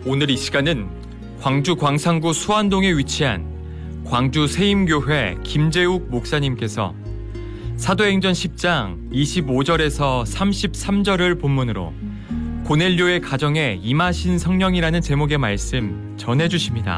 오늘 이 시간은 광주 광산구 수안동에 위치한 광주 세임교회 김재욱 목사님께서 사도행전 10장 25절에서 33절을 본문으로 고넬료의 가정에 임하신 성령이라는 제목의 말씀 전해주십니다.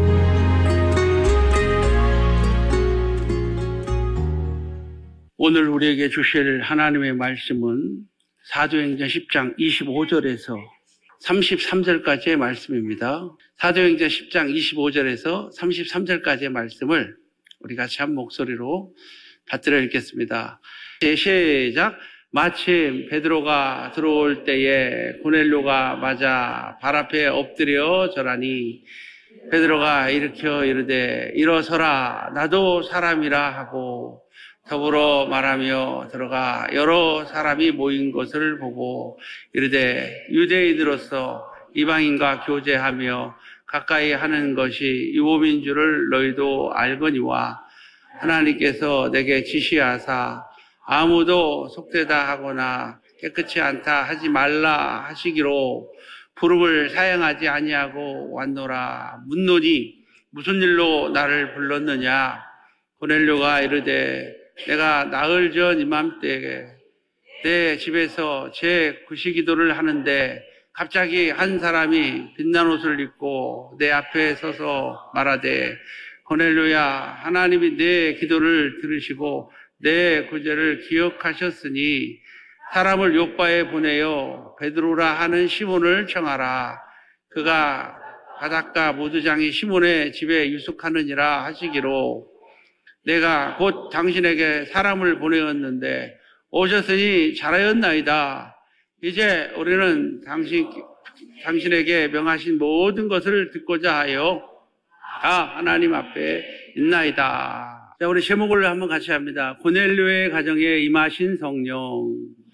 오늘 우리에게 주실 하나님의 말씀은 사도행전 10장 25절에서 33절까지의 말씀입니다. 사도행전 10장 25절에서 33절까지의 말씀을 우리 같이 한 목소리로 받들어 읽겠습니다. 시작. 마침 베드로가 들어올 때에 고넬료가 맞아 발 앞에 엎드려 절하니 베드로가 일으켜 이르되 일어서라 나도 사람이라 하고 더불어 말하며 들어가 여러 사람이 모인 것을 보고 이르되 유대인으로서 이방인과 교제하며 가까이 하는 것이 유업인 줄을 너희도 알거니와 하나님께서 내게 지시하사 아무도 속되다 하거나 깨끗이 않다 하지 말라 하시기로 부름을 사양하지 아니하고 왔노라. 묻노니 무슨 일로 나를 불렀느냐. 고넬료가 이르되 내가 나흘 전 이맘때에 내 집에서 제 구시기도를 하는데 갑자기 한 사람이 빛난 옷을 입고 내 앞에 서서 말하되 고넬료야, 하나님이 내 기도를 들으시고 내 구제를 기억하셨으니 사람을 요바에 보내어 베드로라 하는 시몬을 청하라. 그가 바닷가 모두장이 시몬의 집에 유숙하느니라 하시기로 내가 곧 당신에게 사람을 보내었는데 오셨으니 잘하였나이다. 이제 우리는 당신에게 명하신 모든 것을 듣고자 하여 다 하나님 앞에 있나이다. 자, 우리 제목을 한번 같이 합니다. 고넬료의 가정에 임하신 성령.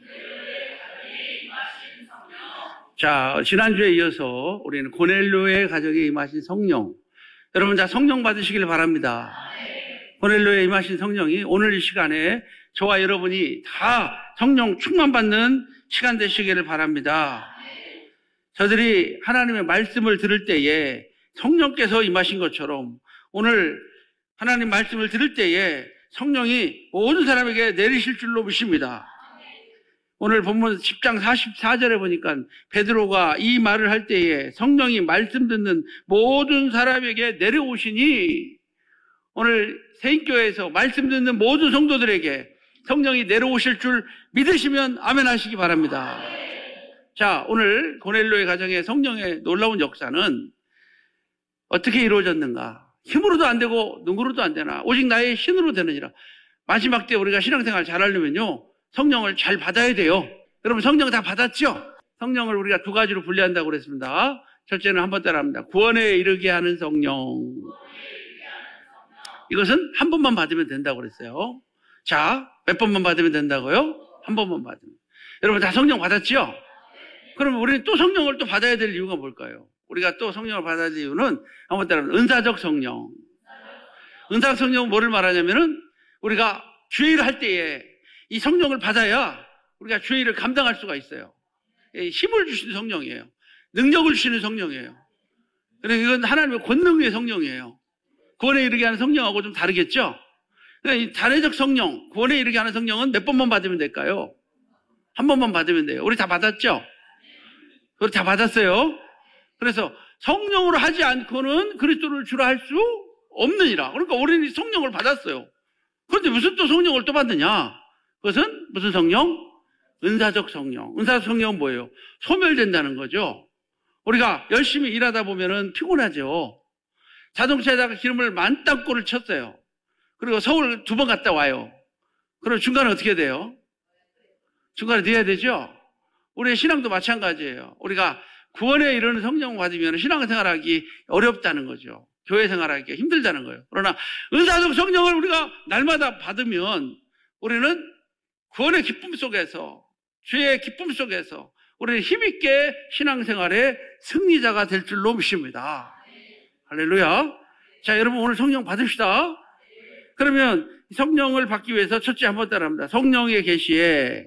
자, 지난주에 이어서 우리는 고넬료의 가정에 임하신 성령. 여러분, 자, 성령 받으시길 바랍니다. 고넬료에 임하신 성령이 오늘 이 시간에 저와 여러분이 다 성령 충만받는 시간 되시기를 바랍니다. 저들이 하나님의 말씀을 들을 때에 성령께서 임하신 것처럼 오늘 하나님 말씀을 들을 때에 성령이 모든 사람에게 내리실 줄로 믿습니다. 오늘 본문 10장 44절에 보니까 베드로가 이 말을 할 때에 성령이 말씀 듣는 모든 사람에게 내려오시니 오늘 세인교회에서 말씀 듣는 모든 성도들에게 성령이 내려오실 줄 믿으시면 아멘 하시기 바랍니다. 자, 오늘 고넬료의 가정에 성령의 놀라운 역사는 어떻게 이루어졌는가? 힘으로도 안 되고 눈으로도 안 되나 오직 나의 신으로 되느니라. 마지막 때 우리가 신앙생활 잘하려면요 성령을 잘 받아야 돼요. 여러분 성령 다 받았죠? 성령을 우리가 두 가지로 분류한다고 그랬습니다. 첫째는 한번 따라합니다. 구원에 이르게 하는 성령. 이것은 한 번만 받으면 된다고 그랬어요. 자, 몇 번만 받으면 된다고요? 한 번만 받으면. 여러분 다 성령 받았죠? 그럼 우리는 또 성령을 또 받아야 될 이유가 뭘까요? 우리가 또 성령을 받아야 될 이유는 한번 따라합니다. 은사적 성령. 은사적 성령은 뭐를 말하냐면은 우리가 주의를 할 때에 이 성령을 받아야 우리가 주의를 감당할 수가 있어요. 힘을 주시는 성령이에요. 능력을 주시는 성령이에요. 그러니까 이건 하나님의 권능의 성령이에요. 구원에 이르게 하는 성령하고 좀 다르겠죠? 그러니까 이 단회적 성령, 구원에 이르게 하는 성령은 몇 번만 받으면 될까요? 한 번만 받으면 돼요. 우리 다 받았죠? 우리 다 받았어요. 그래서 성령으로 하지 않고는 그리스도를 주라 할 수 없느니라. 그러니까 우리는 성령을 받았어요. 그런데 무슨 또 성령을 또 받느냐? 그것은 무슨 성령? 은사적 성령. 은사적 성령은 뭐예요? 소멸된다는 거죠. 우리가 열심히 일하다 보면은 피곤하죠. 자동차에다가 기름을 만땅골을 쳤어요. 그리고 서울 2번 갔다 와요. 그럼 중간에 어떻게 돼요? 중간에 내야 되죠? 우리의 신앙도 마찬가지예요. 우리가 구원에 이르는 성령 받으면 신앙생활하기 어렵다는 거죠. 교회 생활하기가 힘들다는 거예요. 그러나 은사적 성령을 우리가 날마다 받으면 우리는 구원의 기쁨 속에서 주의 기쁨 속에서 우리는 힘있게 신앙생활의 승리자가 될 줄로 믿습니다. 할렐루야. 자, 여러분 오늘 성령 받읍시다. 그러면 성령을 받기 위해서 첫째 한번 따라합니다. 성령의 계시에